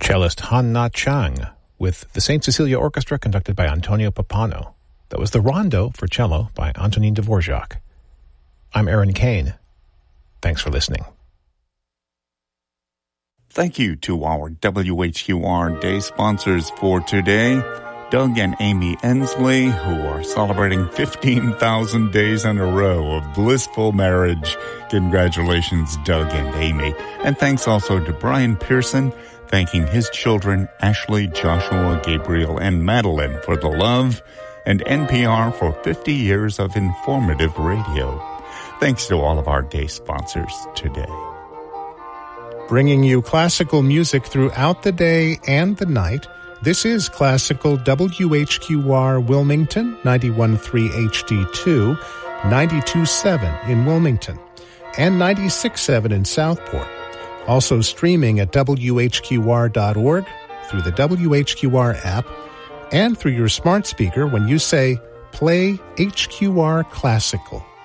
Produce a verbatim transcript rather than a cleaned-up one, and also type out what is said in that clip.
cellist Han Na Chang with the Saint Cecilia Orchestra conducted by Antonio Pappano. That was the Rondo for cello by Antonin Dvorak. I'm Aaron Kane. Thanks for listening. Thank you to our W H Q R Day sponsors for today, Doug and Amy Ensley, who are celebrating fifteen thousand days in a row of blissful marriage. Congratulations, Doug and Amy. And thanks also to Brian Pearson, thanking his children, Ashley, Joshua, Gabriel, and Madeline for the love, and N P R for fifty years of informative radio. Thanks to all of our day sponsors today. Bringing you classical music throughout the day and the night, this is Classical W H Q R Wilmington, ninety-one point three H D two, ninety-two point seven in Wilmington, and ninety-six point seven in Southport. Also streaming at W H Q R dot org, through the W H Q R app, and through your smart speaker when you say, "Play H Q R Classical."